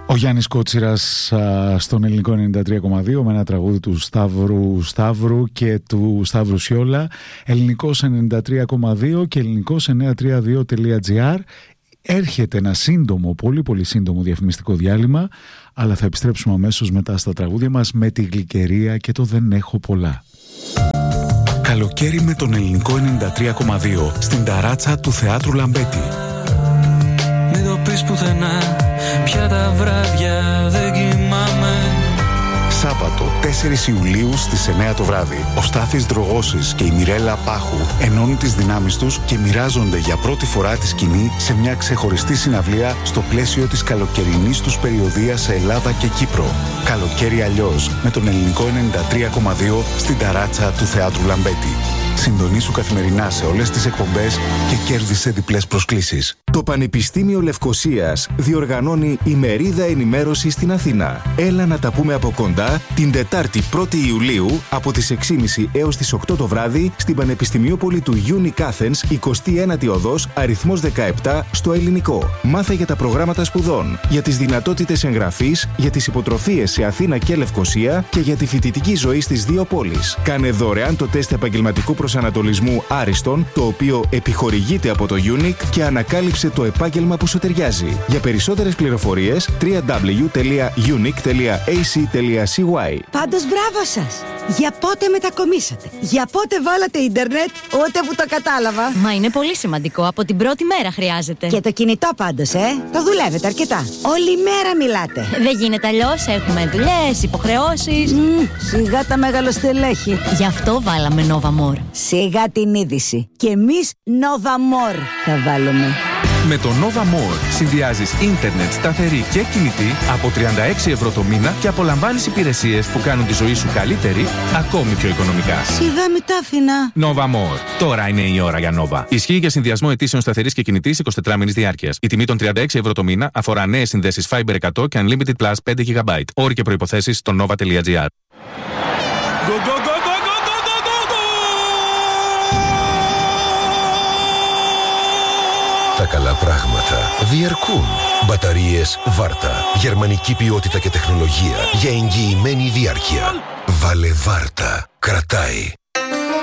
Ο Γιάννης Κότσιρας στον ελληνικό 93,2 με ένα τραγούδι του Σταύρου Σταύρου και του Σταύρου Σιόλα. Ελληνικός 93,2 και ελληνικός 932.gr. Έρχεται ένα σύντομο, πολύ πολύ σύντομο διαφημιστικό διάλειμμα, αλλά θα επιστρέψουμε αμέσως μετά στα τραγούδια μας με τη Γλυκερία και το Δεν έχω πολλά. Καλοκαίρι με τον ελληνικό 93,2 στην ταράτσα του Θεάτρου Λαμπέτη. Μην το πεις πουθενά, πια τα βράδια δεν κοιμάμαι. Σάββατο 4 Ιουλίου στις 9 το βράδυ. Ο Στάθης Δρογώσης και η Μιρέλα Πάχου ενώνουν τις δυνάμεις τους και μοιράζονται για πρώτη φορά τη σκηνή σε μια ξεχωριστή συναυλία στο πλαίσιο της καλοκαιρινής τους περιοδείας σε Ελλάδα και Κύπρο. Καλοκαίρι αλλιώς με τον ελληνικό 93,2 στην ταράτσα του Θεάτρου Λαμπέτη. Συντονίσου καθημερινά σε όλες τις εκπομπές και κέρδισε διπλές προσκλήσεις. Το Πανεπιστήμιο Λευκωσίας διοργανώνει ημερίδα ενημέρωση στην Αθήνα. Έλα να τα πούμε από κοντά την Τετάρτη 1η Ιουλίου από τις 6.30 έως τις 8 το βράδυ στην Πανεπιστημιόπολη του Unic Athens, 29η οδός, αριθμός 17, στο Ελληνικό. Μάθε για τα προγράμματα σπουδών, για τις δυνατότητες εγγραφής, για τις υποτροφίες σε Αθήνα και Λευκωσία και για τη φοιτητική ζωή στις δύο πόλεις. Κάνε δωρεάν το τεστ επαγγελματικού προσανατολισμού Άριστον, το οποίο επιχορηγείται από το Unic και ανακάλυψε το επάγγελμα που σου ταιριάζει. Για περισσότερες πληροφορίες www.unic.ac.cy. Πάντως μπράβο σας! Για πότε μετακομίσατε? Για πότε βάλατε ίντερνετ? Ούτε που το κατάλαβα. Μα είναι πολύ σημαντικό, από την πρώτη μέρα χρειάζεται. Και το κινητό πάντως, το δουλεύετε αρκετά. Όλη μέρα μιλάτε. Δεν γίνεται αλλιώς, έχουμε δουλειές, υποχρεώσεις. Σιγά τα μεγαλοστελέχη. Γι' αυτό βάλαμε Nova More. Σιγά την είδηση. Και εμείς Nova More θα βάλουμε. Με το Nova More συνδυάζεις ίντερνετ σταθερή και κινητή από 36 ευρώ το μήνα και απολαμβάνεις υπηρεσίες που κάνουν τη ζωή σου καλύτερη, ακόμη πιο οικονομικά. Σιγά μη τα άφηνα. Nova More. Τώρα είναι η ώρα για Nova. Ισχύει για συνδυασμό αιτήσεων σταθερής και κινητής 24 μήνης διάρκειας. Η τιμή των 36 ευρώ το μήνα αφορά νέες συνδέσεις Fiber 100 και Unlimited Plus 5 GB. Όροι και προϋποθέσεις στο nova.gr. Τα καλά πράγματα διαρκούν. Μπαταρίες Βάρτα. Γερμανική ποιότητα και τεχνολογία για εγγυημένη διάρκεια. Βάλε Βάρτα. Κρατάει.